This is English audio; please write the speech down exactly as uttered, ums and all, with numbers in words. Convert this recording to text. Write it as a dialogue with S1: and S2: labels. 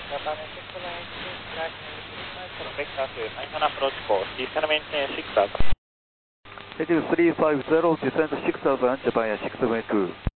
S1: Japan six seven eight two, flight ninety-three vector to Hainan approach course, descend maintain six thousand.
S2: Native three five zero, descend six thousand, Japan six seven eight two.